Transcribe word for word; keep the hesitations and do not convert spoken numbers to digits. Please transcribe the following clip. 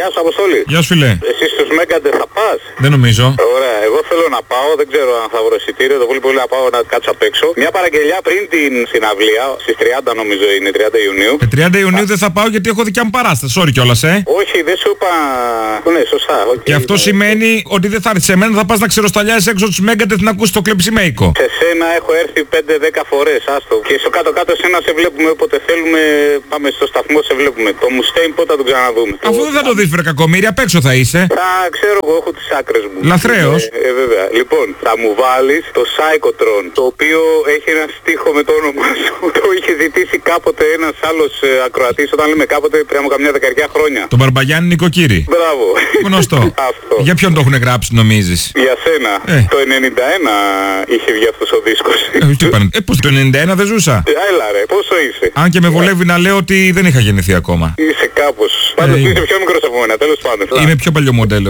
Γεια σου, Αποστόλη. Γεια σου, φιλέ. Εσύ στους Μέγκαντε θα πας? Δεν νομίζω. Ωραία, εγώ θέλω να πάω, δεν ξέρω αν θα βρω εισιτήριο, το πολύ πολύ να πάω να κάτσω απ' έξω. Μια παραγγελιά πριν την συναυλία, στις τριάντα νομίζω είναι, τριάντα Ιουνίου. Ε, τριάντα Ιουνίου δεν θα πάω γιατί έχω δικιά μου παράσταση. Sorry κιόλας, ε. Όχι, δεν σου είπα. Ναι, σωστά. Okay. Και αυτό σημαίνει ότι δεν θα έρθει σε μένα, θα πας να ξεροσταλιάσεις έξω τους Μέγκαντε να ακούσεις το κλεψιμέικο. Σε σένα έχω έρθει πέντε δέκα φορές, άστο. Και στο κάτω-κάτω σένα σε βλέπουμε όποτε θέλουμε, πάμε στο σταθμό σε βλέπουμε. Το Μουστέιν πότε θα τον ξαναδούμε. Αφού δεν θα το δεις βρε κακομοίρη, απ' έξω θα είσαι. Θα ξέρω εγώ, έχω τις άκρες μου. Λαθρέος. Ε, ε, βέβαια. Λοιπόν, θα μου βάλεις το Psychotron, το οποίο έχει ένα στίχο με το όνομά σου. Το είχε ζητήσει κάποτε ένας άλλος ε, ακροατής, όταν λέμε κάποτε πριν από καμιά δεκαετία χρόνια. Το Μπαρμπαγιάννη Νοικοκύρη. Μπράβο. Γνωστό. Αυτό. Για ποιον το έχουν γράψει νομίζεις? Για σένα. Ε. Το ενενήντα ένα είχε βγει αυτός ο δίσκος. Ε, τι είπανε, ε, πώς το ενενήντα ένα δεν ζούσα. Ε, Έλα ρε, πόσο είσαι? Αν και με βολεύει να λέω ότι δεν είχα γεννηθεί ακόμα. Είσαι κάπως. Πάντως Ε, είσαι πιο μικρός από μένα, τέλος πάντων. Είμαι πιο παλιό μοντέλο.